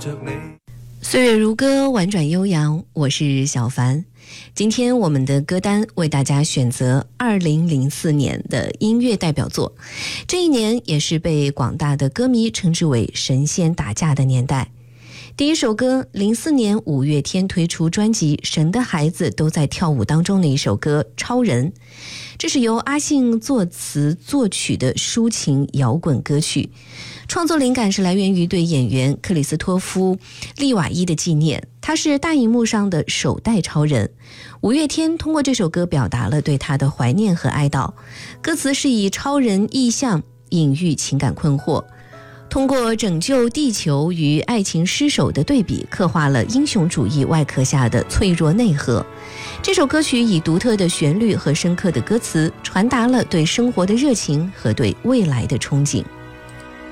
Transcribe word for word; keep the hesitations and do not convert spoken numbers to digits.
着你。 岁月如歌，婉转悠扬，我是小凡。今天我们的歌单为大家选择二零零四年的音乐代表作，这一年也是被广大的歌迷称之为神仙打架的年代。第一首歌，零四年五月天推出专辑《神的孩子都在跳舞》当中的一首歌《超人》，这是由阿信作词作曲的抒情摇滚歌曲，创作灵感是来源于对演员克里斯托夫·利瓦伊的纪念，他是大荧幕上的首代超人。五月天通过这首歌表达了对他的怀念和哀悼，歌词是以超人意象隐喻情感困惑，通过拯救地球与爱情失守的对比，刻画了英雄主义外壳下的脆弱内核。这首歌曲以独特的旋律和深刻的歌词，传达了对生活的热情和对未来的憧憬。